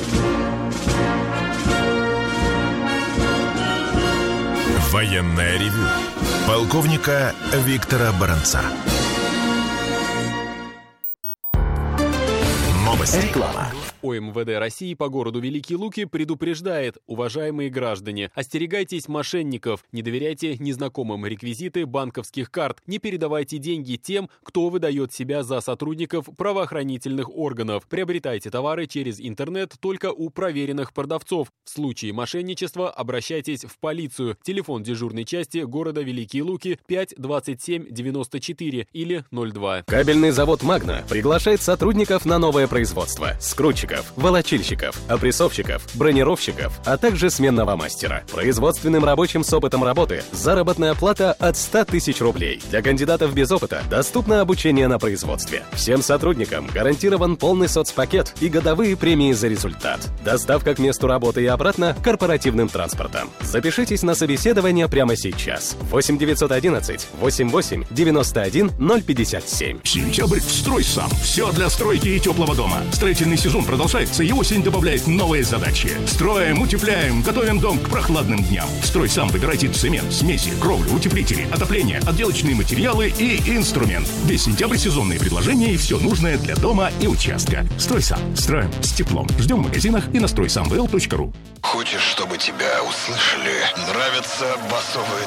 Военное ревю полковника Виктора Баранца. Новости. Реклама. О Эм Вэ Дэ России по городу Великие Луки предупреждает: уважаемые граждане, остерегайтесь мошенников, не доверяйте незнакомым реквизиты банковских карт, не передавайте деньги тем, кто выдает себя за сотрудников правоохранительных органов. Приобретайте товары через интернет только у проверенных продавцов. В случае мошенничества обращайтесь в полицию. Телефон дежурной части города Великие Луки пять двадцать семь девяносто четыре или ноль два. Кабельный завод «Магна» приглашает сотрудников на новое производство. Скрутчиков, волочильщиков, опрессовщиков, бронировщиков, а также сменного мастера. Производственным рабочим с опытом работы заработная плата от ста тысяч рублей. Для кандидатов без опыта доступно обучение на производстве. Всем сотрудникам гарантирован полный соцпакет и годовые премии за результат. Доставка к месту работы и обратно корпоративным транспортом. Запишитесь на собеседование прямо сейчас. восемь девятьсот одиннадцать восемьдесят восемь девяносто один ноль пятьдесят семь. Сентябрь в «Стройсам». Все для стройки и теплого дома. Строительный сезон продолжается, и осень добавляет новые задачи. Строим, утепляем, готовим дом к прохладным дням. В «Стройсам» выбирайте цемент, смеси, кровлю, утеплители, отопление, отделочные материалы и инструмент. Весь сентябрь сезонные предложения и все нужное для дома и участка. «Стройсам». Строим с теплом. Ждем в магазинах и на стройсам вэ эл точка ру. Хочешь, чтобы тебя услышали? Нравятся басовые